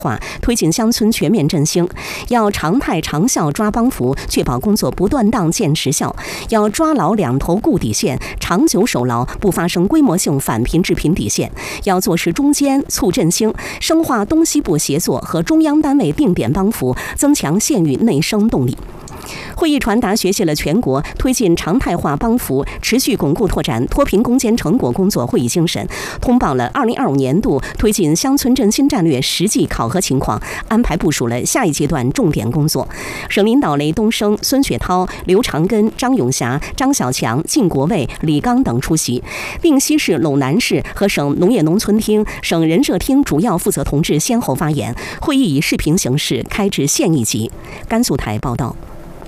推进乡村全面振兴，要常态长效抓帮扶，确保工作不断当见实效。要抓牢两头固底线，长久守牢不发生规模性返贫致贫底线。要做实中间促振兴，深化东西部协作和中央单位定点帮扶，增强县域内生动力。会议传达学习了全国推进常态化帮扶、持续巩固拓展脱贫攻坚成果工作会议精神，通报了2025年度推进乡村振兴战略实际考核情况，安排部署了下一阶段重点工作。省领导雷东升、孙雪涛、刘长根、张永霞、张小强、靳国卫、李刚等出席，并西市、陇南市和省农业农村厅、省人社厅主要负责同志先后发言。会议以视频形式开至县一级。甘肃台报道。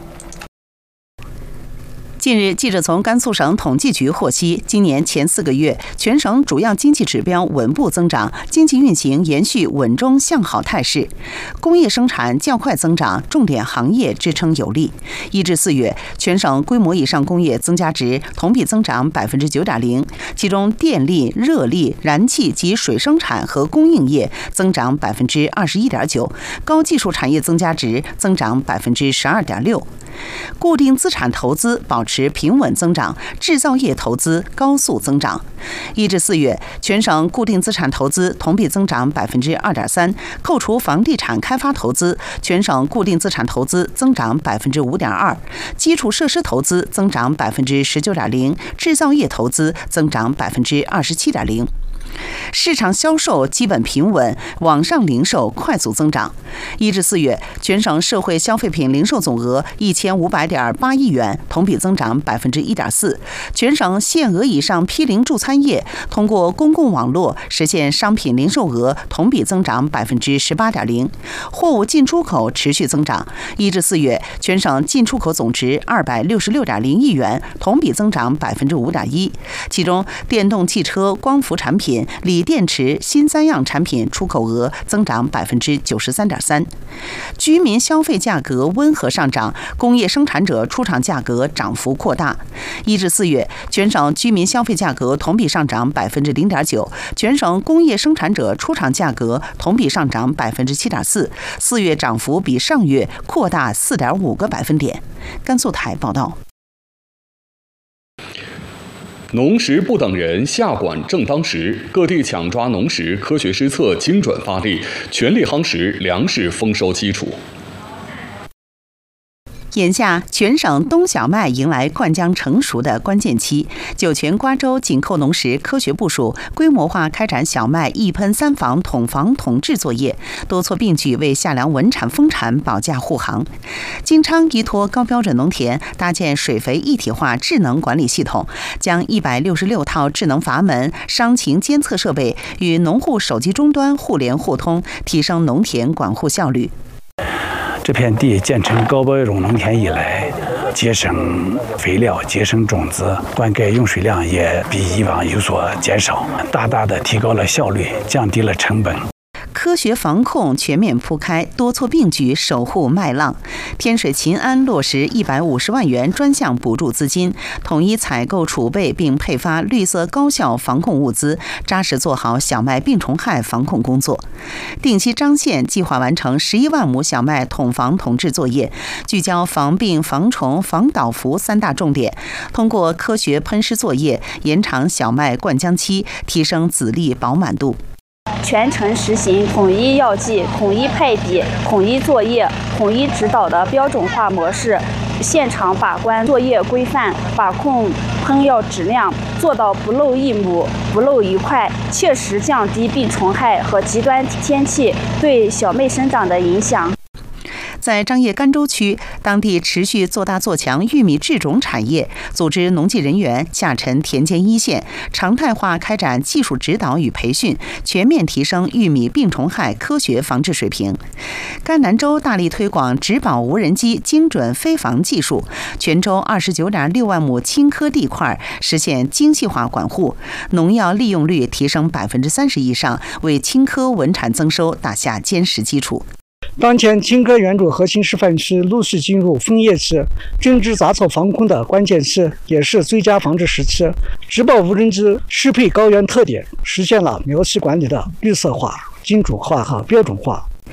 近日，记者从甘肃省统计局获悉，今年前4个月，全省主要经济指标稳步增长，经济运行延续稳中向好态势，工业生产较快增长，重点行业支撑有力。1至4月，全省规模以上工业增加值同比增长9.0%，其中电力、热力、燃气及水生产和供应业增长21.9%，高技术产业增加值增长12.6%。固定资产投资保持平稳增长，制造业投资高速增长。1至4月，全省固定资产投资同比增长2.3%，扣除房地产开发投资，全省固定资产投资增长5.2%，基础设施投资增长19.0%，制造业投资增长27.0%。市场销售基本平稳，网上零售快速增长。1至4月，全省社会消费品零售总额1500.8亿元，同比增长1.4%。全省限额以上批零助餐业通过公共网络实现商品零售额同比增长18.0%。货物进出口持续增长。1至4月，全省进出口总值266.0亿元，同比增长5.1%。其中，电动汽车、光伏产品、锂电池、新三样产品出口额增长93.3%，居民消费价格温和上涨，工业生产者出厂价格涨幅扩大。1至4月，全省居民消费价格同比上涨0.9%，全省工业生产者出厂价格同比上涨7.4%，4月涨幅比上月扩大4.5个百分点。甘肃台报道。 农时不等人，下管正当时。各地抢抓农时，科学施策，精准发力，全力夯实粮食丰收基础。 眼下，全省冬小麦迎来灌浆成熟的关键期，酒泉瓜州紧扣农时科学部署，规模化开展小麦一喷三防统防统治作业，多措并举为夏粮稳产丰产保驾护航。金昌依托高标准农田，搭建水肥一体化智能管理系统，将166套智能阀门、伤情监测设备与农户手机终端互联互通，提升农田管护效率。 这片地建成高标准农田以来，节省肥料、节省种子，灌溉用水量也比以往有所减少，大大的提高了效率，降低了成本。 科学防控全面铺开，多措并举守护麦浪。天水秦安落实150万元专项补助资金，统一采购储备并配发绿色高效防控物资，扎实做好小麦病虫害防控工作。定西张县计划完成11万亩小麦统防统治作业，聚焦防病、防虫、防倒伏3大重点，通过科学喷施作业，延长小麦灌浆期，提升籽粒饱满度。 全程实行统一药剂、统一配比、统一作业、统一指导的标准化模式，现场把关作业规范，把控喷药质量，做到不漏一亩、不漏一块，切实降低病虫害和极端天气对小麦生长的影响。 在张掖甘州区，当地持续做大做强玉米制种产业，组织农技人员下沉田间一线，常态化开展技术指导与培训，全面提升玉米病虫害科学防治水平。甘南州大力推广植保无人机精准飞防技术，全州29.6万亩青稞地块实现精细化管护，农药利用率提升30%以上，为青稞稳产增收打下坚实基础。 当前青稞原种核心示范区陆续进入枫叶期，针织杂草防控的关键期，也是最佳防治时期。植保无人机适配高原特点，实现了苗期管理的绿色化、精准化和标准化。